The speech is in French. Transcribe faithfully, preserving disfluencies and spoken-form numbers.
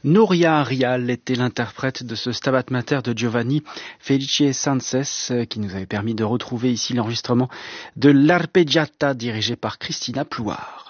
Nuria Rial était l'interprète de ce Stabat Mater de Giovanni Felice Sances qui nous avait permis de retrouver ici l'enregistrement de l'Arpeggiata dirigé par Christina Plouard.